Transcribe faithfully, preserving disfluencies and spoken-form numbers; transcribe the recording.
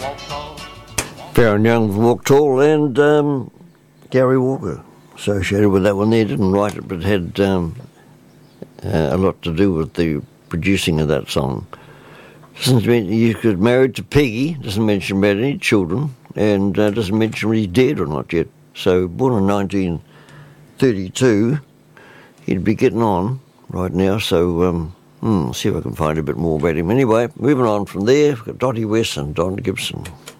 Farron Young Walk Tall, and um, Gary Walker associated with that one there. Didn't write it, but had um, uh, a lot to do with the producing of that song. Doesn't mean he was married to Peggy, doesn't mention about any children, and uh, doesn't mention whether he's dead or not yet. So born in nineteen thirty-two, he'd be getting on right now, so um, hmm, see if I can find a bit more about him. Anyway, moving on from there, we've got Dottie West and Don Gibson.